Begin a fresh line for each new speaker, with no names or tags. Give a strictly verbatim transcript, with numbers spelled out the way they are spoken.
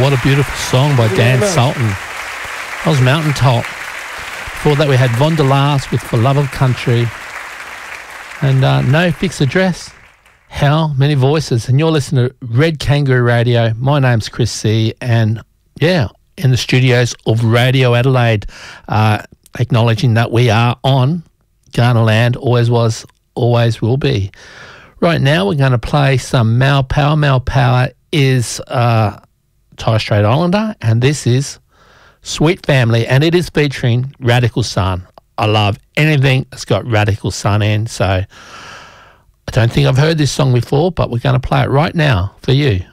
What a beautiful song by Dan Sultan. That was Mountaintop. Before that we had Von der Laars with For Love of Country. And uh, No Fixed Address. How Many Voices. And you're listening to Red Kangaroo Radio. My name's Chris C. And yeah, in the studios of Radio Adelaide, uh, acknowledging that we are on Ghana land, always was, always will be. Right now we're going to play some Mal Power. Mal Power is uh, Torres Strait Islander, and this is Sweet Family, and it is featuring Radical Sun. I love anything that's got Radical Sun in, so I don't think I've heard this song before, but we're going to play it right now for you.